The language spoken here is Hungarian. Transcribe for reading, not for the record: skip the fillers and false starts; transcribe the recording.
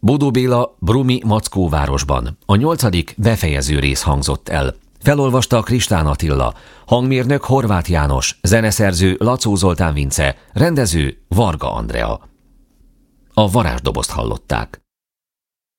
Bodó Béla, Brumi Mackóvárosban. A 8. befejező rész hangzott el. Felolvasta Kristán Attila, hangmérnök Horváth János, zeneszerző Lacó Zoltán Vince, rendező Varga Andrea. A varázsdobozt hallották.